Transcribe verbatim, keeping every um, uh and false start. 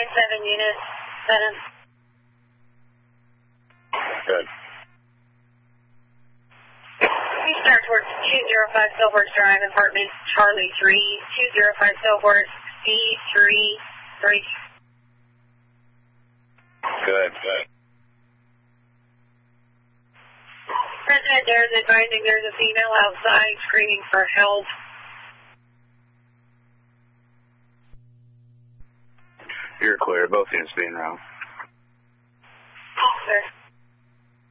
nine seven unit seven. Good. We start towards two zero five Silver Drive, apartment Charlie three, two zero five Silver C three three. Good, good. President there is advising there's a female outside screaming for help. You're clear. Both units being around. Sir.